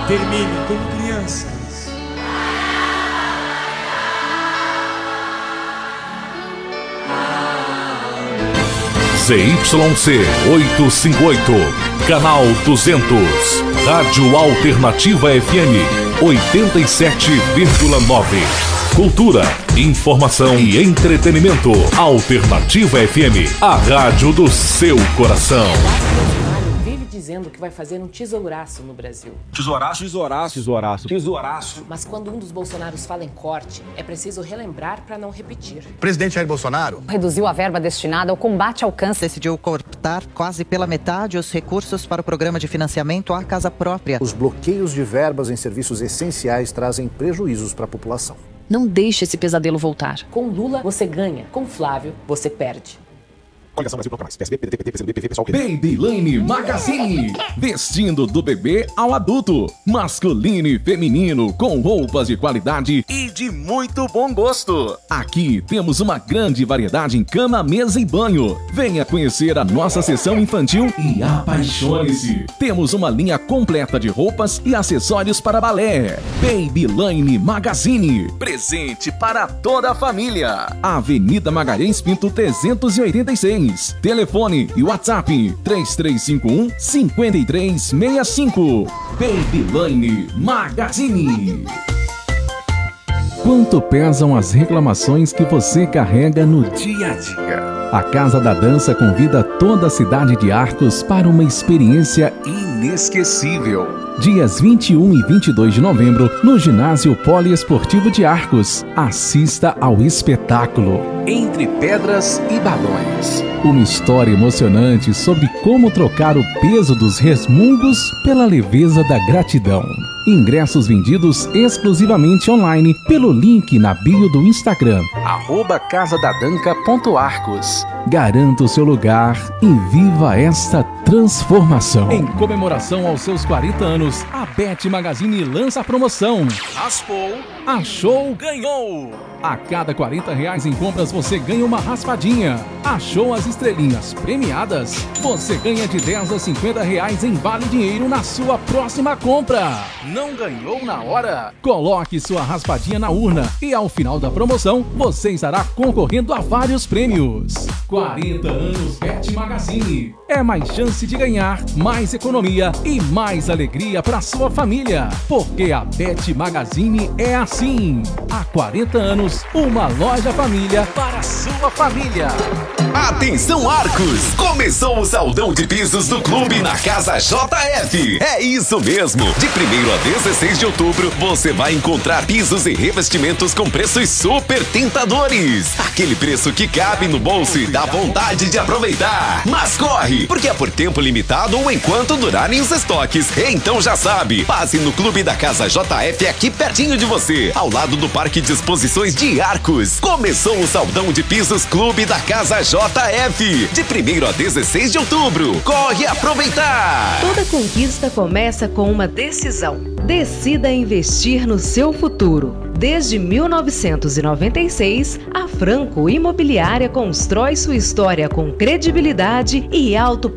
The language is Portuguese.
termine como crianças. ZYC 858, canal 200, Rádio Alternativa FM 87,9. Cultura, informação e entretenimento. Alternativa FM, a rádio do seu coração. Dizendo que vai fazer um tesouraço no Brasil. Tesouraço? Tesouraço. Tesouraço. Tesouraço. Mas quando um dos Bolsonaros fala em corte, é preciso relembrar para não repetir. O presidente Jair Bolsonaro reduziu a verba destinada ao combate ao câncer. Decidiu cortar quase pela metade os recursos para o programa de financiamento à casa própria. Os bloqueios de verbas em serviços essenciais trazem prejuízos para a população. Não deixe esse pesadelo voltar. Com Lula, você ganha. Com Flávio, você perde. Babyline Magazine, vestindo do bebê ao adulto, masculino e feminino, com roupas de qualidade e de muito bom gosto. Aqui temos uma grande variedade em cama, mesa e banho. Venha conhecer a nossa seção infantil e apaixone-se. Temos uma linha completa de roupas e acessórios para balé. Babyline Magazine, presente para toda a família. Avenida Magalhães Pinto 386. Telefone e WhatsApp 3351-5365. Babyline Magazine. Quanto pesam as reclamações que você carrega no dia a dia? A Casa da Dança convida toda a cidade de Arcos para uma experiência inesquecível. Dias 21 e 22 de novembro, no Ginásio Poliesportivo de Arcos. Assista ao espetáculo Entre Pedras e Balões. Uma história emocionante sobre como trocar o peso dos resmungos pela leveza da gratidão. Ingressos vendidos exclusivamente online pelo link na bio do Instagram, @casadadanca.arcos. Garanta o seu lugar e viva esta transformação. Em comemoração aos seus 40 anos, a Bet Magazine lança a promoção Raspou, Achou, Ganhou. A cada R$40 em compras você ganha uma raspadinha. Achou as estrelinhas premiadas? Você ganha de R$10 a R$50 em vale dinheiro na sua próxima compra. Não ganhou na hora? Coloque sua raspadinha na urna e ao final da promoção você estará concorrendo a vários prêmios. 40 anos Bet Magazine. É mais chance de ganhar, mais economia e mais alegria para sua família. Porque a Bet Magazine é assim. Há 40 anos, uma loja família para a sua família. Atenção Arcos! Começou o saldão de pisos do clube na Casa JF. É isso mesmo! De 1º a 16 de outubro, você vai encontrar pisos e revestimentos com preços super tentadores. Aquele preço que cabe no bolso e dá vontade de aproveitar. Mas corre, porque é por tempo limitado ou enquanto durarem os estoques. Então já sabe, passe no clube da Casa JF aqui pertinho de você, ao lado do Parque de Exposições de Arcos. Começou o saldão de pisos Clube da Casa JF, de 1º a 16 de outubro. Corre aproveitar! Toda conquista começa com uma decisão. Decida investir no seu futuro. Desde 1996, a Franco Imobiliária constrói sua história com credibilidade e alto